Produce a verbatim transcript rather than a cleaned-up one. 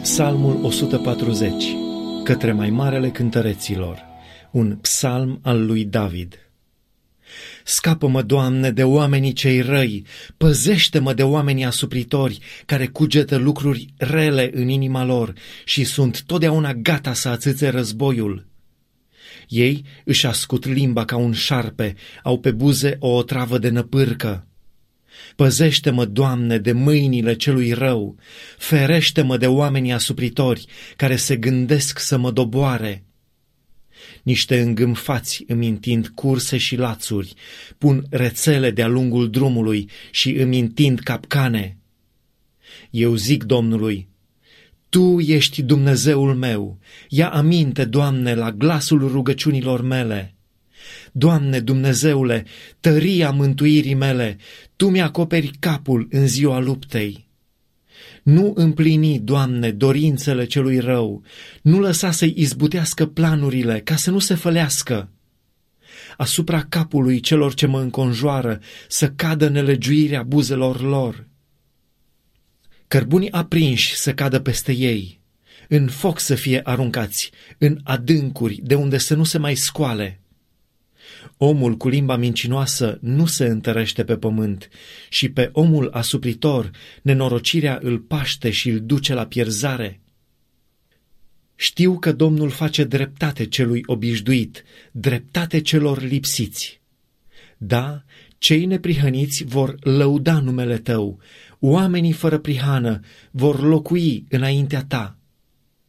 Psalmul o sută patruzeci, către mai marele cântăreților, un psalm al lui David. Scapă-mă, Doamne, de oamenii cei răi, păzește-mă de oamenii asupritori, care cugetă lucruri rele în inima lor și sunt totdeauna gata să ațâțe războiul. Ei își ascut limba ca un șarpe, au pe buze o otravă de năpârcă. Păzește-mă, Doamne, de mâinile celui rău, ferește-mă de oamenii asupritori, care se gândesc să mă doboare. Niște îngâmfați îmi întind curse și lațuri, pun rețele de-a lungul drumului și îmi întind capcane. Eu zic Domnului: Tu ești Dumnezeul meu, ia aminte, Doamne, la glasul rugăciunilor mele. Doamne Dumnezeule, tăria mântuirii mele, Tu mi-acoperi capul în ziua luptei. Nu împlini, Doamne, dorințele celui rău, nu lăsa să-i izbutească planurile, ca să nu se fălească. Asupra capului celor ce mă înconjoară să cadă nelegiuirea buzelor lor. Cărbuni aprinși să cadă peste ei, în foc să fie aruncați, în adâncuri de unde să nu se mai scoale. Omul cu limba mincinoasă nu se întărește pe pământ și pe omul asupritor nenorocirea îl paște și îl duce la pierzare. Știu că Domnul face dreptate celui obișnuit, dreptate celor lipsiți. Da, cei neprihăniți vor lăuda numele Tău, oamenii fără prihană vor locui înaintea Ta.